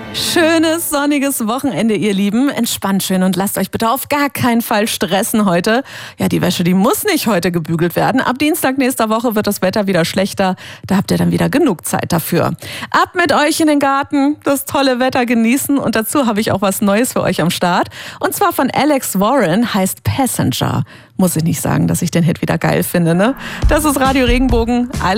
Schönes, sonniges Wochenende, ihr Lieben. Entspannt schön und lasst euch bitte auf gar keinen Fall stressen heute. Ja, die Wäsche, die muss nicht heute gebügelt werden. Ab Dienstag nächster Woche wird das Wetter wieder schlechter. Da habt ihr dann wieder genug Zeit dafür. Ab mit euch in den Garten, das tolle Wetter genießen. Und dazu habe ich auch was Neues für euch am Start. Und zwar von Alex Warren, heißt Passenger. Muss ich nicht sagen, dass ich den Hit wieder geil finde, ne? Das ist Radio Regenbogen.